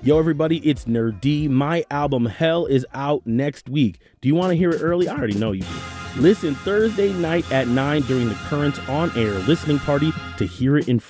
Yo, everybody, it's Nerd D. My album Hell is out next week. Do you want to hear it early? I already know you do. Listen Thursday night at 9 during the Currents on Air listening party to hear it in full.